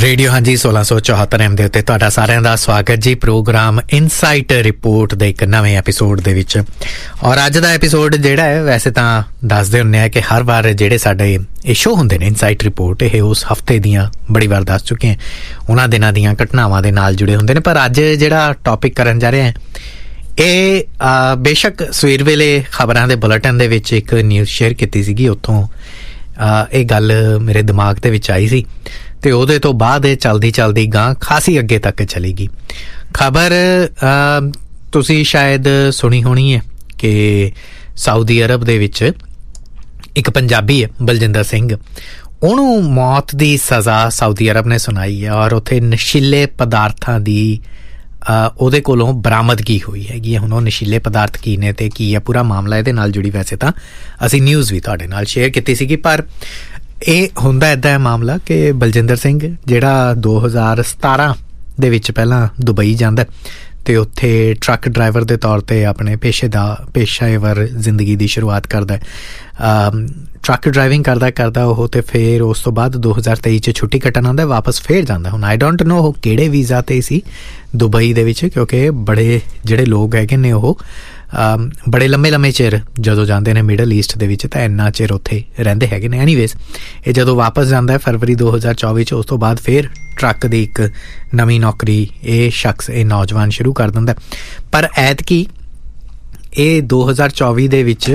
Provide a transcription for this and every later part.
Radio ਹਾਂਜੀ 1674 M ਦੇ ਉੱਤੇ ਤੁਹਾਡਾ ਸਾਰਿਆਂ ਦਾ ਸਵਾਗਤ ਜੀ। ਪ੍ਰੋਗਰਾਮ ਇਨਸਾਈਟ ਰਿਪੋਰਟ ਦੇ ਇੱਕ ਨਵੇਂ ਐਪੀਸੋਡ ਦੇ ਵਿੱਚ। ਔਰ ਅੱਜ ਦਾ ਐਪੀਸੋਡ ਜਿਹੜਾ ਹੈ, ਵੈਸੇ ਤਾਂ ਦੱਸਦੇ ਹੁੰਦੇ ਆ ਕਿ ਹਰ ਵਾਰ ਜਿਹੜੇ ਸਾਡੇ ਇਹ ਸ਼ੋਅ ਹੁੰਦੇ ਨੇ ਇਨਸਾਈਟ ਰਿਪੋਰਟ, ਇਹ ਉਸ ਹਫ਼ਤੇ ਦੀਆਂ ਬੜੀ ਵਾਰ ਦੱਸ ਚੁੱਕੇ ਹਾਂ, ਉਹਨਾਂ ਦਿਨਾਂ ਦੀਆਂ ਘਟਨਾਵਾਂ ਦੇ ਨਾਲ ਜੁੜੇ ਹੁੰਦੇ ਨੇ। ਪਰ ਅੱਜ ਜਿਹੜਾ ਟੌਪਿਕ ਕਰਨ ਜਾ ਰਹੇ ਹਾਂ, ਇਹ ਬੇਸ਼ੱਕ ਸਵੇਰ ਵੇਲੇ ਖਬਰਾਂ ਦੇ ਬੁਲੇਟਿਨ ਦੇ ਵਿੱਚ ਇੱਕ ਨਿਊਜ਼ ਸ਼ੇਅਰ ਕੀਤੀ ਸੀਗੀ, ਉੱਥੋਂ ਇਹ ਗੱਲ ਮੇਰੇ ਦਿਮਾਗ ਦੇ ਵਿੱਚ ਆਈ ਸੀ ਤੇ ਉਹਦੇ ਤੋਂ ਬਾਅਦ ਇਹ ਚਲਦੀ ਗਾਂ ਖਾਸੀ ਅੱਗੇ ਤੱਕ ਚਲੀ ਗਈ। ਖਬਰ ਤੁਸੀਂ ਸ਼ਾਇਦ ਸੁਣੀ ਹੋਣੀ ਹੈ ਕਿ ਸਾਊਦੀ ਅਰਬ ਦੇ ਵਿੱਚ ਇੱਕ ਪੰਜਾਬੀ ਹੈ ਬਲਜਿੰਦਰ ਸਿੰਘ, ਉਹਨੂੰ ਮੌਤ ਦੀ ਸਜ਼ਾ ਸਾਊਦੀ ਅਰਬ ਨੇ ਸੁਣਾਈ ਹੈ। ਔਰ ਉੱਥੇ ਨਸ਼ੀਲੇ ਪਦਾਰਥਾਂ ਦੀ ਉਹਦੇ ਕੋਲੋਂ ਬਰਾਮਦਗੀ ਹੋਈ ਹੈਗੀ ਹੈ। ਹੁਣ ਉਹ ਨਸ਼ੀਲੇ ਪਦਾਰਥ ਕੀ ਨੇ ਤੇ ਕੀ ਹੈ ਪੂਰਾ ਮਾਮਲਾ, ਇਹਦੇ ਨਾਲ ਜੁੜੀ ਵੈਸੇ ਤਾਂ ਅਸੀਂ ਨਿਊਜ਼ ਵੀ ਤੁਹਾਡੇ ਨਾਲ ਸ਼ੇਅਰ ਕੀਤੀ ਸੀਗੀ। ਪਰ ਇਹ ਹੁੰਦਾ ਇੱਦਾਂ ਹੈ ਮਾਮਲਾ ਕਿ ਬਲਜਿੰਦਰ ਸਿੰਘ ਜਿਹੜਾ 2017 ਦੇ ਵਿੱਚ ਪਹਿਲਾਂ ਦੁਬਈ ਜਾਂਦਾ ਅਤੇ ਉੱਥੇ ਟਰੱਕ ਡਰਾਈਵਰ ਦੇ ਤੌਰ 'ਤੇ ਆਪਣੇ ਪੇਸ਼ੇਵਰ ਜ਼ਿੰਦਗੀ ਦੀ ਸ਼ੁਰੂਆਤ ਕਰਦਾ। ਟਰੱਕ ਡਰਾਈਵਿੰਗ ਕਰਦਾ ਉਹ, ਅਤੇ ਫਿਰ ਉਸ ਤੋਂ ਬਾਅਦ 2023 'ਚ ਛੁੱਟੀ ਕੱਟਣ ਆਉਂਦਾ, ਵਾਪਸ ਫਿਰ ਜਾਂਦਾ। ਹੁਣ ਆਈ ਡੋਂਟ ਨੋ ਉਹ ਕਿਹੜੇ ਵੀਜ਼ਾ 'ਤੇ ਸੀ ਦੁਬਈ ਦੇ ਵਿੱਚ, ਕਿਉਂਕਿ ਬੜੇ ਜਿਹੜੇ ਲੋਕ ਹੈਗੇ ਨੇ ਉਹ ਬੜੇ ਲੰਮੇ ਚਿਰ ਜਦੋਂ ਜਾਂਦੇ ਨੇ ਮਿਡਲ ਈਸਟ ਦੇ ਵਿੱਚ ਤਾਂ ਇੰਨਾ ਚਿਰ ਉੱਥੇ ਰਹਿੰਦੇ ਹੈਗੇ ਨੇ। ਐਨੀਵੇਜ਼ ਇਹ ਜਦੋਂ ਵਾਪਸ ਜਾਂਦਾ ਫਰਵਰੀ 2024 'ਚ, ਉਸ ਤੋਂ ਬਾਅਦ ਫਿਰ ਟਰੱਕ ਦੀ ਇੱਕ ਨਵੀਂ ਨੌਕਰੀ ਇਹ ਨੌਜਵਾਨ ਸ਼ੁਰੂ ਕਰ ਦਿੰਦਾ। ਪਰ ਐਤਕੀ ਇਹ 2024 ਦੇ ਵਿੱਚ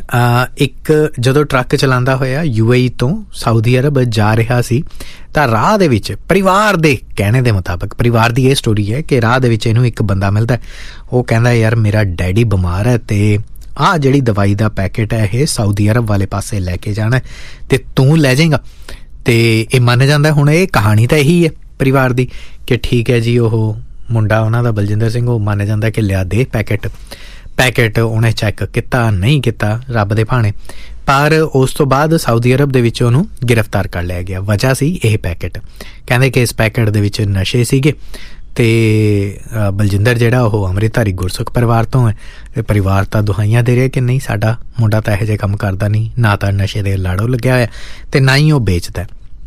ਇੱਕ ਜਦੋਂ ਟਰੱਕ ਚਲਾਉਂਦਾ ਹੋਇਆ UAE ਤੋਂ ਸਾਊਦੀ ਅਰਬ ਜਾ ਰਿਹਾ ਸੀ ਤਾਂ ਰਾਹ ਦੇ ਵਿੱਚ ਪਰਿਵਾਰ ਦੇ ਕਹਿਣੇ ਦੇ ਮੁਤਾਬਕ, ਪਰਿਵਾਰ ਦੀ ਇਹ ਸਟੋਰੀ ਹੈ ਕਿ ਰਾਹ ਦੇ ਵਿੱਚ ਇਹਨੂੰ ਇੱਕ ਬੰਦਾ ਮਿਲਦਾ। ਉਹ ਕਹਿੰਦਾ ਯਾਰ ਮੇਰਾ ਡੈਡੀ ਬਿਮਾਰ ਹੈ ਅਤੇ ਆਹ ਜਿਹੜੀ ਦਵਾਈ ਦਾ ਪੈਕੇਟ ਹੈ ਇਹ ਸਾਊਦੀ ਅਰਬ ਵਾਲੇ ਪਾਸੇ ਲੈ ਕੇ ਜਾਣਾ ਅਤੇ ਤੂੰ ਲੈ ਜਾਏਗਾ। ਅਤੇ ਇਹ ਮੰਨ ਜਾਂਦਾ। ਹੁਣ ਇਹ ਕਹਾਣੀ ਤਾਂ ਇਹੀ ਹੈ ਪਰਿਵਾਰ ਦੀ ਕਿ ਠੀਕ ਹੈ ਜੀ, ਉਹ ਮੁੰਡਾ ਉਹਨਾਂ ਦਾ ਬਲਜਿੰਦਰ ਸਿੰਘ, ਉਹ ਮੰਨ ਜਾਂਦਾ ਕਿ ਲਿਆ ਦੇ ਪੈਕੇਟ ਉਹਨੇ ਚੈੱਕ ਕੀਤਾ ਨਹੀਂ ਕੀਤਾ, ਰੱਬ ਦੇ ਭਾਣੇ। ਪਰ ਉਸ ਤੋਂ ਬਾਅਦ ਸਾਊਦੀ ਅਰਬ ਦੇ ਵਿੱਚ ਉਹਨੂੰ ਗ੍ਰਿਫਤਾਰ ਕਰ ਲਿਆ ਗਿਆ। ਵਜ੍ਹਾ ਸੀ ਇਹ ਪੈਕੇਟ, ਕਹਿੰਦੇ ਕਿ ਇਸ ਪੈਕੇਟ ਦੇ ਵਿੱਚ ਨਸ਼ੇ ਸੀਗੇ ਅਤੇ ਬਲਜਿੰਦਰ ਜਿਹੜਾ ਉਹ ਅੰਮ੍ਰਿਤਧਾਰੀ ਗੁਰਸਿੱਖ ਪਰਿਵਾਰ ਤੋਂ ਹੈ ਅਤੇ ਪਰਿਵਾਰ ਤਾਂ ਦੁਹਾਈਆਂ ਦੇ ਰਿਹਾ ਕਿ ਨਹੀਂ ਸਾਡਾ ਮੁੰਡਾ ਤਾਂ ਇਹੋ ਜਿਹੇ ਕੰਮ ਕਰਦਾ ਨਹੀਂ, ਨਾ ਤਾਂ ਨਸ਼ੇ ਦੇ ਲਾੜੋ ਲੱਗਿਆ ਹੋਇਆ ਅਤੇ ਨਾ ਹੀ ਉਹ ਵੇਚਦਾ।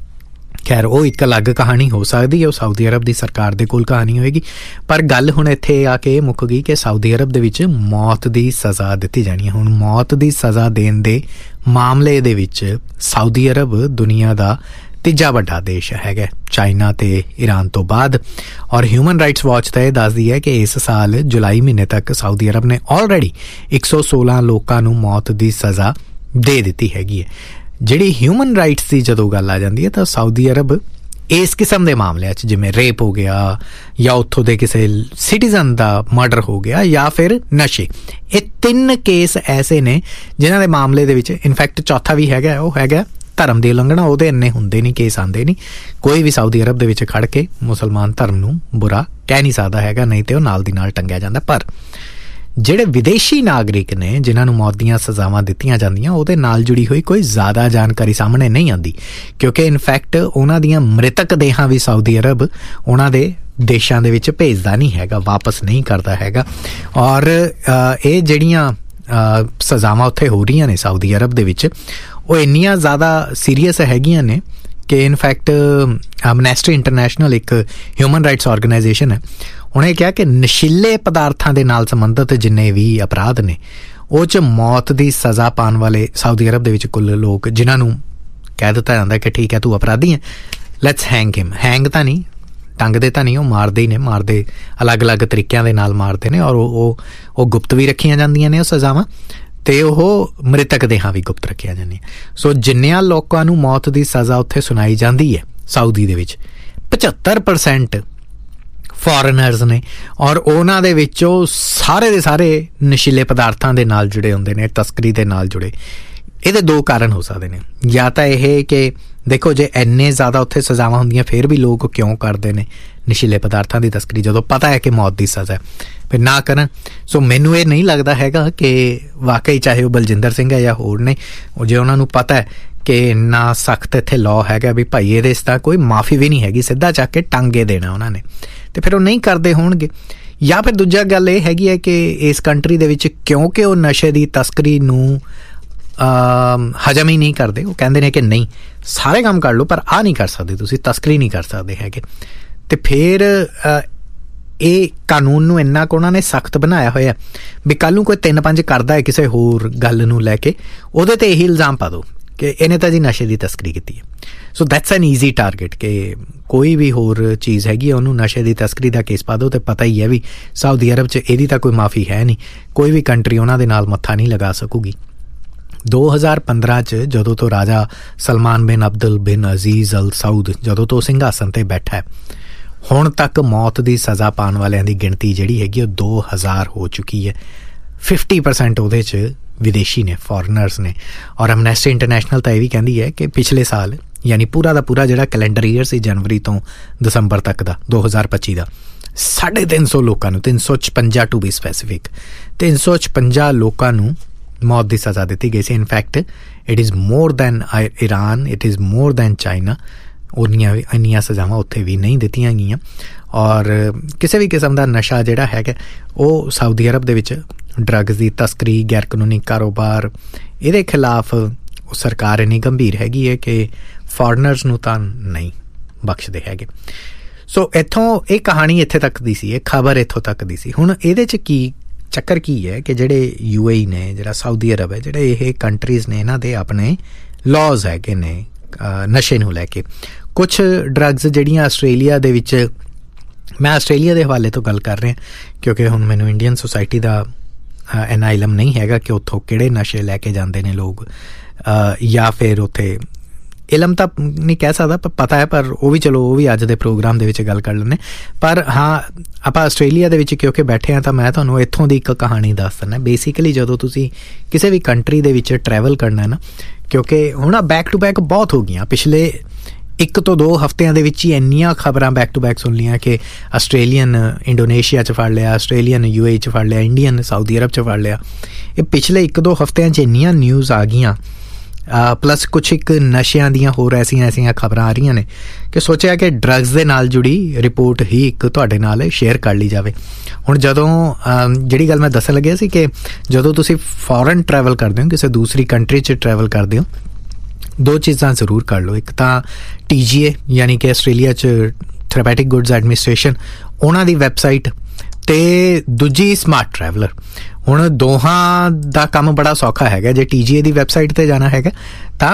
ਖੈਰ ਉਹ ਇੱਕ ਅਲੱਗ ਕਹਾਣੀ ਹੋ ਸਕਦੀ ਹੈ, ਉਹ ਸਾਊਦੀ ਅਰਬ ਦੀ ਸਰਕਾਰ ਦੇ ਕੋਲ ਕਹਾਣੀ ਹੋਏਗੀ। ਪਰ ਗੱਲ ਹੁਣ ਇੱਥੇ ਆ ਕੇ ਮੁੱਕ ਗਈ ਕਿ ਸਾਊਦੀ ਅਰਬ ਦੇ ਵਿੱਚ ਮੌਤ ਦੀ ਸਜ਼ਾ ਦਿੱਤੀ ਜਾਣੀ ਹੈ। ਹੁਣ ਮੌਤ ਦੀ ਸਜ਼ਾ ਦੇਣ ਦੇ ਮਾਮਲੇ ਦੇ ਵਿੱਚ ਸਾਊਦੀ ਅਰਬ ਦੁਨੀਆ ਦਾ ਤੀਜਾ ਵੱਡਾ ਦੇਸ਼ ਹੈਗਾ, ਚਾਈਨਾ ਤੇ ਈਰਾਨ ਤੋਂ ਬਾਅਦ। ਔਰ ਹਿਊਮਨ ਰਾਈਟਸ ਵਾਚ ਤਾਂ ਇਹ ਦੱਸਦੀ ਹੈ ਕਿ ਇਸ ਸਾਲ ਜੁਲਾਈ ਮਹੀਨੇ ਤੱਕ ਸਾਊਦੀ ਅਰਬ ਨੇ ਆਲਰੇਡੀ 116 ਲੋਕਾਂ ਨੂੰ ਮੌਤ ਦੀ ਸਜ਼ਾ ਦੇ ਦਿੱਤੀ ਹੈਗੀ ਹੈ। ਜਿਹੜੀ ਹਿਊਮਨ ਰਾਈਟਸ ਦੀ ਜਦੋਂ ਗੱਲ ਆ ਜਾਂਦੀ ਹੈ ਤਾਂ ਸਾਊਦੀ ਅਰਬ ਇਸ ਕਿਸਮ ਦੇ ਮਾਮਲਿਆਂ 'ਚ, ਜਿਵੇਂ ਰੇਪ ਹੋ ਗਿਆ ਜਾਂ ਉੱਥੋਂ ਦੇ ਕਿਸੇ ਸਿਟੀਜ਼ਨ ਦਾ ਮਰਡਰ ਹੋ ਗਿਆ ਜਾਂ ਫਿਰ ਨਸ਼ੇ, ਇਹ 3 ਕੇਸ ਐਸੇ ਨੇ ਜਿਨ੍ਹਾਂ ਦੇ ਮਾਮਲੇ ਦੇ ਵਿੱਚ ਇਨਫੈਕਟ ਚੌਥਾ ਵੀ ਹੈਗਾ, ਉਹ ਹੈਗਾ ਧਰਮ ਦੀ ਉਲੰਘਣਾ। ਉਹਦੇ ਇੰਨੇ ਹੁੰਦੇ ਨਹੀਂ, ਕੇਸ ਆਉਂਦੇ ਨਹੀਂ। ਕੋਈ ਵੀ ਸਾਊਦੀ ਅਰਬ ਦੇ ਵਿੱਚ ਖੜ ਕੇ ਮੁਸਲਮਾਨ ਧਰਮ ਨੂੰ ਬੁਰਾ ਕਹਿ ਨਹੀਂ ਸਕਦਾ ਹੈਗਾ, ਨਹੀਂ ਤੇ ਉਹ ਨਾਲ ਦੀ ਨਾਲ ਟੰਗਿਆ ਜਾਂਦਾ। ਪਰ ਜਿਹੜੇ ਵਿਦੇਸ਼ੀ ਨਾਗਰਿਕ ਨੇ ਜਿਨ੍ਹਾਂ ਨੂੰ ਮੌਤ ਦੀਆਂ ਸਜ਼ਾਵਾਂ ਦਿੱਤੀਆਂ ਜਾਂਦੀਆਂ, ਉਹਦੇ ਨਾਲ ਜੁੜੀ ਹੋਈ ਕੋਈ ਜ਼ਿਆਦਾ ਜਾਣਕਾਰੀ ਸਾਹਮਣੇ ਨਹੀਂ ਆਉਂਦੀ, ਕਿਉਂਕਿ ਇਨਫੈਕਟ ਉਹਨਾਂ ਦੀਆਂ ਮ੍ਰਿਤਕ ਦੇਹਾਂ ਵੀ ਸਾਊਦੀ ਅਰਬ ਉਹਨਾਂ ਦੇ ਦੇਸ਼ਾਂ ਦੇ ਵਿੱਚ ਭੇਜਦਾ ਨਹੀਂ ਹੈਗਾ, ਵਾਪਸ ਨਹੀਂ ਕਰਦਾ ਹੈਗਾ। ਔਰ ਇਹ ਜਿਹੜੀਆਂ ਸਜ਼ਾਵਾਂ ਉੱਥੇ ਹੋ ਰਹੀਆਂ ਨੇ ਸਾਊਦੀ ਅਰਬ ਦੇ ਵਿੱਚ, ਉਹ ਇੰਨੀਆਂ ਜ਼ਿਆਦਾ ਸੀਰੀਅਸ ਹੈਗੀਆਂ ਨੇ ਕਿ ਇਨਫੈਕਟ ਐਮਨੈਸਟੀ ਇੰਟਰਨੈਸ਼ਨਲ ਇੱਕ ਹਿਊਮਨ ਰਾਈਟਸ ਆਰਗੇਨਾਈਜੇਸ਼ਨ ਹੈ, ਉਹਨੇ ਕਿਹਾ ਕਿ ਨਸ਼ੀਲੇ ਪਦਾਰਥਾਂ ਦੇ ਨਾਲ ਸੰਬੰਧਿਤ ਜਿੰਨੇ ਵੀ ਅਪਰਾਧ ਨੇ ਉਹ 'ਚ ਮੌਤ ਦੀ ਸਜ਼ਾ ਪਾਉਣ ਵਾਲੇ ਸਾਊਦੀ ਅਰਬ ਦੇ ਵਿੱਚ ਕੁੱਲ ਲੋਕ ਜਿਨ੍ਹਾਂ ਨੂੰ ਕਹਿ ਦਿੱਤਾ ਜਾਂਦਾ ਕਿ ਠੀਕ ਹੈ ਤੂੰ ਅਪਰਾਧੀ ਹੈ, ਲੈਟਸ ਹੈਂਗ ਹਿਮ। ਹੈਂਗ ਤਾਂ ਨਹੀਂ, ਟੰਗਦੇ ਤਾਂ ਨਹੀਂ, ਉਹ ਮਾਰਦੇ ਹੀ ਨੇ, ਮਾਰਦੇ ਅਲੱਗ-ਅਲੱਗ ਤਰੀਕਿਆਂ ਦੇ ਨਾਲ ਮਾਰਦੇ ਨੇ। ਔਰ ਉਹ ਗੁਪਤ ਵੀ ਰੱਖੀਆਂ ਜਾਂਦੀਆਂ ਨੇ ਉਹ ਸਜ਼ਾਵਾਂ, ਅਤੇ ਉਹ ਮ੍ਰਿਤਕ ਦੇਹਾਂ ਵੀ ਗੁਪਤ ਰੱਖੀਆਂ ਜਾਂਦੀਆਂ। ਸੋ ਜਿੰਨਿਆਂ ਲੋਕਾਂ ਨੂੰ ਮੌਤ ਦੀ ਸਜ਼ਾ ਉੱਥੇ ਸੁਣਾਈ ਜਾਂਦੀ ਹੈ ਸਾਊਦੀ ਦੇ ਵਿੱਚ, 75% ਫੋਰਨਰਸ ਨੇ। ਔਰ ਉਹਨਾਂ ਦੇ ਵਿੱਚੋਂ ਸਾਰੇ ਦੇ ਸਾਰੇ ਨਸ਼ੀਲੇ ਪਦਾਰਥਾਂ ਦੇ ਨਾਲ ਜੁੜੇ ਹੁੰਦੇ ਨੇ, ਤਸਕਰੀ ਦੇ ਨਾਲ ਜੁੜੇ। ਇਹਦੇ 2 ਕਾਰਨ ਹੋ ਸਕਦੇ ਨੇ। ਜਾਂ ਤਾਂ ਇਹ ਕਿ ਦੇਖੋ ਜੇ ਇੰਨੇ ਜ਼ਿਆਦਾ ਉੱਥੇ ਸਜ਼ਾਵਾਂ ਹੁੰਦੀਆਂ ਫਿਰ ਵੀ ਲੋਕ ਕਿਉਂ ਕਰਦੇ ਨੇ ਨਸ਼ੀਲੇ ਪਦਾਰਥਾਂ ਦੀ ਤਸਕਰੀ ਜਦੋਂ ਪਤਾ ਹੈ ਕਿ ਮੌਤ ਦੀ ਸਜ਼ਾ, ਫਿਰ ਨਾ ਕਰਨ। ਸੋ ਮੈਨੂੰ ਇਹ ਨਹੀਂ ਲੱਗਦਾ ਹੈਗਾ ਕਿ ਵਾਕਈ ਚਾਹੇ ਉਹ ਬਲਜਿੰਦਰ ਸਿੰਘ ਹੈ ਜਾਂ ਹੋਰ ਨੇ, ਉਹ ਜੇ ਉਹਨਾਂ ਨੂੰ ਪਤਾ ਹੈ ਕਿ ਇੰਨਾ ਸਖਤ ਇੱਥੇ ਲਾਅ ਹੈਗਾ ਵੀ ਭਾਈ ਇਹਦੇ ਇਸ ਤਾਂ ਕੋਈ ਮਾਫੀ ਵੀ ਨਹੀਂ ਹੈਗੀ, ਸਿੱਧਾ ਚੱਕ ਕੇ ਟਾਂਗੇ ਦੇਣਾ ਉਹਨਾਂ ਨੇ, ਅਤੇ ਫਿਰ ਉਹ ਨਹੀਂ ਕਰਦੇ ਹੋਣਗੇ। ਜਾਂ ਫਿਰ ਦੂਜਾ ਗੱਲ ਇਹ ਹੈਗੀ ਹੈ ਕਿ ਇਸ ਕੰਟਰੀ ਦੇ ਵਿੱਚ ਕਿਉਂਕਿ ਉਹ ਨਸ਼ੇ ਦੀ ਤਸਕਰੀ ਨੂੰ ਹਜਮ ਹੀ ਨਹੀਂ ਕਰਦੇ। ਉਹ ਕਹਿੰਦੇ ਨੇ ਕਿ ਨਹੀਂ, ਸਾਰੇ ਕੰਮ ਕਰ ਲਓ ਪਰ ਆਹ ਨਹੀਂ ਕਰ ਸਕਦੇ ਤੁਸੀਂ, ਤਸਕਰੀ ਨਹੀਂ ਕਰ ਸਕਦੇ ਹੈਗੇ। ਅਤੇ ਫਿਰ ਇਹ ਕਾਨੂੰਨ ਨੂੰ ਇੰਨਾ ਕੁ ਉਹਨਾਂ ਨੇ ਸਖਤ ਬਣਾਇਆ ਹੋਇਆ ਵੀ ਕੱਲ੍ਹ ਨੂੰ ਕੋਈ 3-5 ਕਰਦਾ ਹੈ ਕਿਸੇ ਹੋਰ ਗੱਲ ਨੂੰ ਲੈ ਕੇ, ਉਹਦੇ 'ਤੇ ਇਹੀ ਇਲਜ਼ਾਮ ਪਾ ਦਿਓ ਕਿ ਇਹਨੇ ਤਾਂ ਜੀ ਨਸ਼ੇ ਦੀ ਤਸਕਰੀ ਕੀਤੀ ਹੈ। So that's N easy target ਕਿ ਕੋਈ ਵੀ ਹੋਰ ਚੀਜ਼ ਹੈਗੀ ਆ ਉਹਨੂੰ ਨਸ਼ੇ ਦੀ ਤਸਕਰੀ ਦਾ ਕੇਸ ਪਾ ਦਿਓ। ਅਤੇ ਪਤਾ ਹੀ ਹੈ ਵੀ ਸਾਊਦੀ ਅਰਬ 'ਚ ਇਹਦੀ ਤਾਂ ਕੋਈ ਮਾਫੀ ਹੈ ਨਹੀਂ, ਕੋਈ ਵੀ ਕੰਟਰੀ ਉਹਨਾਂ ਦੇ ਨਾਲ ਮੱਥਾ ਨਹੀਂ ਲਗਾ ਸਕੂਗੀ। 2015 'ਚ ਜਦੋਂ ਤੋਂ ਰਾਜਾ ਸਲਮਾਨ ਬਿਨ ਅਬਦੁਲ ਬਿਨ ਅਜ਼ੀਜ਼ ਅਲ ਸਾਊਦ ਜਦੋਂ ਤੋਂ ਸਿੰਘਾਸਨ 'ਤੇ ਬੈਠਾ, ਹੁਣ ਤੱਕ ਮੌਤ ਦੀ ਸਜ਼ਾ ਪਾਉਣ ਵਾਲਿਆਂ ਦੀ ਗਿਣਤੀ ਜਿਹੜੀ ਹੈਗੀ ਉਹ 2000 ਹੋ ਚੁੱਕੀ ਹੈ। 50% ਉਹਦੇ 'ਚ ਵਿਦੇਸ਼ੀ ਨੇ, ਫੋਰਨਰਸ ਨੇ। ਔਰ ਐਮਨੈਸਟੀ ਇੰਟਰਨੈਸ਼ਨਲ ਤਾਂ ਇਹ ਵੀ ਕਹਿੰਦੀ ਹੈ ਕਿ ਪਿਛਲੇ ਸਾਲ ਯਾਨੀ ਪੂਰਾ ਦਾ ਪੂਰਾ ਜਿਹੜਾ ਕੈਲੰਡਰ ਈਅਰ ਸੀ ਜਨਵਰੀ ਤੋਂ ਦਸੰਬਰ ਤੱਕ ਦਾ 2025 ਦਾ 350 ਲੋਕਾਂ ਨੂੰ, 356 ਟੂ ਬੀ ਸਪੈਸੀਫਿਕ, 356 ਲੋਕਾਂ ਨੂੰ ਮੌਤ ਦੀ ਸਜ਼ਾ ਦਿੱਤੀ ਗਈ ਸੀ। In fact it is more than Iran, it is more than China. ਇੰਨੀਆਂ ਸਜ਼ਾਵਾਂ ਉੱਥੇ ਵੀ ਨਹੀਂ ਦਿੱਤੀਆਂ ਗਈਆਂ। ਔਰ ਕਿਸੇ ਵੀ ਕਿਸਮ ਦਾ ਨਸ਼ਾ ਜਿਹੜਾ ਹੈਗਾ ਉਹ ਸਾਊਦੀ ਅਰਬ ਦੇ ਵਿੱਚ ਡਰੱਗਸ ਦੀ ਤਸਕਰੀ, ਗੈਰ ਕਾਨੂੰਨੀ ਕਾਰੋਬਾਰ, ਇਹਦੇ ਖਿਲਾਫ ਉਹ ਸਰਕਾਰ ਇੰਨੀ ਗੰਭੀਰ ਹੈਗੀ ਹੈ ਕਿ ਫੋਰਨਰਸ ਨੂੰ ਤਾਂ ਨਹੀਂ ਬਖਸ਼ਦੇ ਹੈਗੇ। ਸੋ ਇੱਥੋਂ ਇਹ ਕਹਾਣੀ ਇੱਥੇ ਤੱਕ ਦੀ ਸੀ, ਇਹ ਖਬਰ ਇੱਥੋਂ ਤੱਕ ਦੀ ਸੀ। ਹੁਣ ਇਹਦੇ 'ਚ ਕੀ ਚੱਕਰ ਕੀ ਹੈ ਕਿ ਜਿਹੜੇ UAE ਨੇ, ਜਿਹੜਾ ਸਾਊਦੀ ਅਰਬ ਹੈ, ਜਿਹੜੇ ਇਹ ਕੰਟਰੀਜ਼ ਨੇ, ਇਹਨਾਂ ਦੇ ਆਪਣੇ ਲਾਜ਼ ਹੈਗੇ ਨੇ ਨਸ਼ੇ ਨੂੰ ਲੈ ਕੇ। ਕੁਛ ਡਰੱਗਸ ਜਿਹੜੀਆਂ ਆਸਟ੍ਰੇਲੀਆ ਦੇ ਵਿੱਚ, ਮੈਂ ਆਸਟ੍ਰੇਲੀਆ ਦੇ ਹਵਾਲੇ ਤੋਂ ਗੱਲ ਕਰ ਰਿਹਾ ਕਿਉਂਕਿ ਹੁਣ ਮੈਨੂੰ ਇੰਡੀਅਨ ਸੋਸਾਇਟੀ ਦਾ ਇੰਨਾ ਇਲਮ ਨਹੀਂ ਹੈਗਾ ਕਿ ਉੱਥੋਂ ਕਿਹੜੇ ਨਸ਼ੇ ਲੈ ਕੇ ਜਾਂਦੇ ਨੇ ਲੋਕ, ਜਾਂ ਫਿਰ ਉੱਥੇ ਇਲਮ ਤਾਂ ਨਹੀਂ ਕਹਿ ਸਕਦਾ ਪਰ ਪਤਾ ਹੈ, ਪਰ ਉਹ ਵੀ ਚਲੋ ਉਹ ਵੀ ਅੱਜ ਦੇ ਪ੍ਰੋਗਰਾਮ ਦੇ ਵਿੱਚ ਗੱਲ ਕਰ ਲੈਂਦੇ। ਪਰ ਹਾਂ, ਆਪਾਂ ਆਸਟ੍ਰੇਲੀਆ ਦੇ ਵਿੱਚ ਕਿਉਂਕਿ ਬੈਠੇ ਹਾਂ ਤਾਂ ਮੈਂ ਤੁਹਾਨੂੰ ਇੱਥੋਂ ਦੀ ਇੱਕ ਕਹਾਣੀ ਦੱਸ ਦਿੰਦਾ। ਬੇਸਿਕਲੀ ਜਦੋਂ ਤੁਸੀਂ ਕਿਸੇ ਵੀ ਕੰਟਰੀ ਦੇ ਵਿੱਚ ਟਰੈਵਲ ਕਰਨਾ ਨਾ, ਕਿਉਂਕਿ ਹੁਣ ਬੈਕ ਟੂ ਬੈਕ ਬਹੁਤ ਹੋ ਗਈਆਂ, ਪਿਛਲੇ 1 ਤੋਂ 2 ਹਫ਼ਤਿਆਂ ਦੇ ਵਿੱਚ ਹੀ ਇੰਨੀਆਂ ਖਬਰਾਂ ਬੈਕ ਟੂ ਬੈਕ ਸੁਣ ਲਈਆਂ ਕਿ ਆਸਟ੍ਰੇਲੀਅਨ ਇੰਡੋਨੇਸ਼ੀਆ 'ਚ ਫੜ ਲਿਆ, ਆਸਟ੍ਰੇਲੀਅਨ UAE 'ਚ ਫੜ ਲਿਆ, ਇੰਡੀਅਨ ਸਾਊਦੀ ਅਰਬ 'ਚ ਫੜ ਲਿਆ। ਇਹ ਪਿਛਲੇ 1-2 ਹਫ਼ਤਿਆਂ 'ਚ ਇੰਨੀਆਂ ਨਿਊਜ਼ ਆ ਗਈਆਂ, ਪਲੱਸ ਕੁਛ ਇੱਕ ਨਸ਼ਿਆਂ ਦੀਆਂ ਹੋਰ ਐਸੀਆਂ ਖਬਰਾਂ ਆ ਰਹੀਆਂ ਨੇ ਕਿ ਸੋਚਿਆ ਕਿ ਡਰੱਗਸ ਦੇ ਨਾਲ ਜੁੜੀ ਰਿਪੋਰਟ ਹੀ ਇੱਕ ਤੁਹਾਡੇ ਨਾਲ ਸ਼ੇਅਰ ਕਰ ਲਈ ਜਾਵੇ। ਹੁਣ ਜਦੋਂ ਜਿਹੜੀ ਗੱਲ ਮੈਂ ਦੱਸਣ ਲੱਗਿਆ ਸੀ ਕਿ ਜਦੋਂ ਤੁਸੀਂ ਫੋਰਨ ਟਰੈਵਲ ਕਰਦੇ ਹੋ, ਕਿਸੇ ਦੂਸਰੀ ਕੰਟਰੀ 'ਚ ਟਰੈਵਲ ਕਰਦੇ ਹੋ, 2 ਚੀਜ਼ਾਂ ਜ਼ਰੂਰ ਕਰ ਲਓ। ਇੱਕ ਤਾਂ TGA ਯਾਨੀ ਕਿ ਆਸਟ੍ਰੇਲੀਆ 'ਚ ਥੈਰੇਪੈਟਿਕ ਗੁੱਡਸ ਐਡਮਿਨਿਸਟ੍ਰੇਸ਼ਨ, ਉਹਨਾਂ ਦੀ ਵੈਬਸਾਈਟ, ਤੇ ਦੂਜੀ ਸਮਾਰਟ ਟਰੈਵਲਰ। ਹੁਣ ਦੋਹਾਂ ਦਾ ਕੰਮ ਬੜਾ ਸੌਖਾ ਹੈਗਾ। ਜੇ TGA ਦੀ ਵੈਬਸਾਈਟ 'ਤੇ ਜਾਣਾ ਹੈਗਾ ਤਾਂ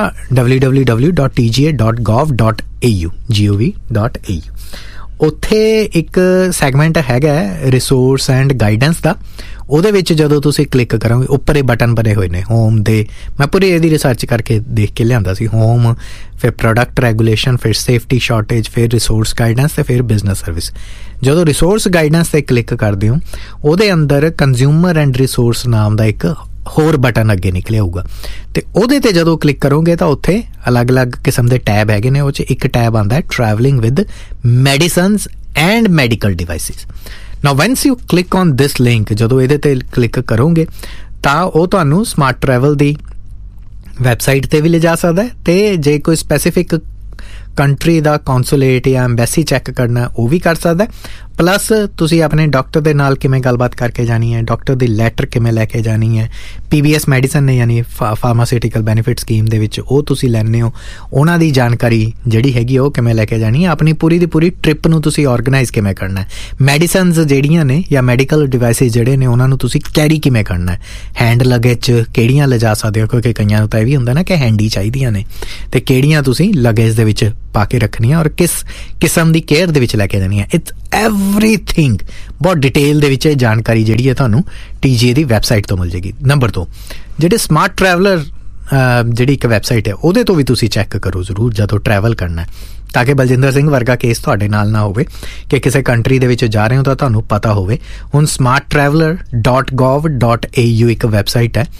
www.tga.gov.au ਉੱਥੇ ਇੱਕ ਸੈਗਮੈਂਟ ਹੈਗਾ ਰਿਸੋਰਸ ਐਂਡ ਗਾਈਡੈਂਸ ਦਾ। ਉਹਦੇ ਵਿੱਚ ਜਦੋਂ ਤੁਸੀਂ ਕਲਿੱਕ ਕਰੋਗੇ, ਉੱਪਰ ਇਹ ਬਟਨ ਬਣੇ ਹੋਏ ਨੇ ਹੋਮ ਦੇ, ਮੈਂ ਪੂਰੀ ਇਹਦੀ ਰਿਸਰਚ ਕਰਕੇ ਦੇਖ ਕੇ ਲਿਆਂਦਾ ਸੀ। ਹੋਮ, ਫਿਰ ਪ੍ਰੋਡਕਟ ਰੈਗੂਲੇਸ਼ਨ, ਫਿਰ ਸੇਫਟੀ ਸ਼ਾਰਟੇਜ, ਫਿਰ ਰਿਸੋਰਸ ਗਾਈਡੈਂਸ ਤੇ ਫਿਰ ਬਿਜ਼ਨਸ ਸਰਵਿਸ। ਜਦੋਂ ਰਿਸੋਰਸ ਗਾਈਡੈਂਸ 'ਤੇ ਕਲਿੱਕ ਕਰਦੇ ਹੋ, ਉਹਦੇ ਅੰਦਰ ਕੰਜ਼ਿਊਮਰ ਐਂਡ ਰਿਸੋਰਸ ਨਾਮ ਦਾ ਇੱਕ ਹੋਰ ਬਟਨ ਅੱਗੇ ਨਿਕਲਿਆ ਹੋਊਗਾ, ਅਤੇ ਉਹਦੇ 'ਤੇ ਜਦੋਂ ਕਲਿੱਕ ਕਰੋਗੇ ਤਾਂ ਉੱਥੇ ਅਲੱਗ-ਅਲੱਗ ਕਿਸਮ ਦੇ ਟੈਬ ਹੈਗੇ ਨੇ। ਉਹ 'ਚ ਇੱਕ ਟੈਬ ਆਉਂਦਾ ਹੈ travelling with medicines and medical devices. Now vans you click on this link, ਜਦੋਂ ਇਹਦੇ 'ਤੇ ਕਲਿੱਕ ਕਰੋਗੇ ਤਾਂ ਉਹ ਤੁਹਾਨੂੰ ਸਮਾਰਟ ਟਰੈਵਲ ਦੀ ਵੈਬਸਾਈਟ 'ਤੇ ਵੀ ਲਿਜਾ ਸਕਦਾ ਹੈ, ਅਤੇ ਜੇ ਕੋਈ ਸਪੈਸੀਫਿਕ ਕੰਟਰੀ ਦਾ ਕੌਂਸੂਲੇਟ ਜਾਂ ਐਮਬੈਸੀ ਚੈੱਕ ਕਰਨਾ ਉਹ ਵੀ ਕਰ ਸਕਦਾ। ਪਲੱਸ ਤੁਸੀਂ ਆਪਣੇ ਡਾਕਟਰ ਦੇ ਨਾਲ ਕਿਵੇਂ ਗੱਲਬਾਤ ਕਰਕੇ ਜਾਣੀ ਹੈ, ਡਾਕਟਰ ਦੀ ਲੈਟਰ ਕਿਵੇਂ ਲੈ ਕੇ ਜਾਣੀ ਹੈ, PBS ਮੈਡੀਸਨ ਨੇ ਯਾਨੀ ਫਾਰਮਾਸਿਊਟੀਕਲ ਬੈਨੀਫਿਟ ਸਕੀਮ ਦੇ ਵਿੱਚ ਉਹ ਤੁਸੀਂ ਲੈਂਦੇ ਹੋ, ਉਹਨਾਂ ਦੀ ਜਾਣਕਾਰੀ ਜਿਹੜੀ ਹੈਗੀ ਉਹ ਕਿਵੇਂ ਲੈ ਕੇ ਜਾਣੀ ਹੈ, ਆਪਣੀ ਪੂਰੀ ਦੀ ਪੂਰੀ ਟ੍ਰਿਪ ਨੂੰ ਤੁਸੀਂ ਔਰਗਨਾਈਜ਼ ਕਿਵੇਂ ਕਰਨਾ ਹੈ, ਮੈਡੀਸਨਸ ਜਿਹੜੀਆਂ ਨੇ ਜਾਂ ਮੈਡੀਕਲ ਡਿਵਾਈਸਿਸ ਜਿਹੜੇ ਨੇ ਉਹਨਾਂ ਨੂੰ ਤੁਸੀਂ ਕੈਰੀ ਕਿਵੇਂ ਕਰਨਾ ਹੈ, ਹੈਂਡ ਲਗੇਜ 'ਚ ਕਿਹੜੀਆਂ ਲਿਜਾ ਸਕਦੇ ਹੋ, ਕਿਉਂਕਿ ਕਈਆਂ ਨੂੰ ਤਾਂ ਇਹ ਵੀ ਹੁੰਦਾ ਨਾ ਕਿ ਹੈਂਡੀ ਚਾਹੀਦੀਆਂ ਨੇ, ਅਤੇ ਕਿਹੜੀਆਂ ਤੁਸੀਂ ਲਗੇਜ ਦੇ ਵਿੱਚ ਪਾ ਕੇ ਰੱਖਣੀਆਂ ਔਰ ਕਿਸ ਕਿਸਮ ਦੀ ਕੇਅਰ ਦੇ ਵਿੱਚ ਲੈ ਕੇ ਜਾਣੀ ਹੈ। ਇਟਸ ਐਵਰੀਥਿੰਗ ਬਹੁਤ ਡਿਟੇਲ ਦੇ ਵਿੱਚ ਇਹ ਜਾਣਕਾਰੀ ਜਿਹੜੀ ਹੈ ਤੁਹਾਨੂੰ TGA ਦੀ ਵੈਬਸਾਈਟ ਤੋਂ ਮਿਲ ਜਾਏਗੀ। ਨੰਬਰ 2, ਜਿਹੜੇ ਸਮਾਰਟ ਟਰੈਵਲਰ ਜਿਹੜੀ ਇੱਕ ਵੈਬਸਾਈਟ ਹੈ ਉਹਦੇ ਤੋਂ ਵੀ ਤੁਸੀਂ ਚੈੱਕ ਕਰੋ ਜ਼ਰੂਰ ਜਦੋਂ ਟਰੈਵਲ ਕਰਨਾ, ਤਾਂ ਕਿ ਬਲਜਿੰਦਰ ਸਿੰਘ ਵਰਗਾ ਕੇਸ ਤੁਹਾਡੇ ਨਾਲ ਨਾ ਹੋਵੇ ਕਿ ਕਿਸੇ ਕੰਟਰੀ ਦੇ ਵਿੱਚ ਜਾ ਰਹੇ ਹੋ ਤਾਂ ਤੁਹਾਨੂੰ ਪਤਾ ਹੋਵੇ। ਹੁਣ smarttraveler.gov.au ਇੱਕ ਵੈਬਸਾਈਟ ਹੈ,